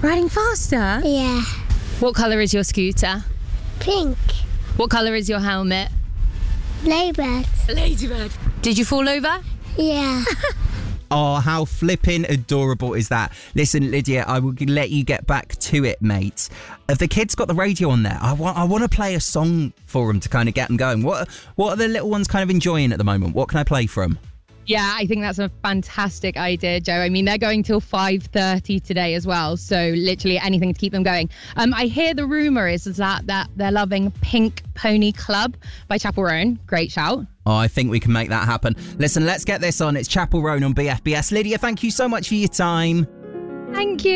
Riding faster? Yeah. What colour is your scooter? Pink. What colour is your helmet? Ladybird. Ladybird. Did you fall over? Yeah. Oh, how flipping adorable is that? Listen, Lydia, I will let you get back to it, mate. Have the kids got the radio on there? I want to play a song for them to kind of get them going. What are the little ones kind of enjoying at the moment? What can I play for them? Yeah, I think that's a fantastic idea, Joe. I mean, they're going till 5:30 today as well, so literally anything to keep them going. I hear the rumour is that they're loving Pink Pony Club by Chapel Roan. Great shout. Oh, I think we can make that happen. Listen, let's get this on. It's Chapel Roan on BFBS. Lydia, thank you so much for your time. Thank you.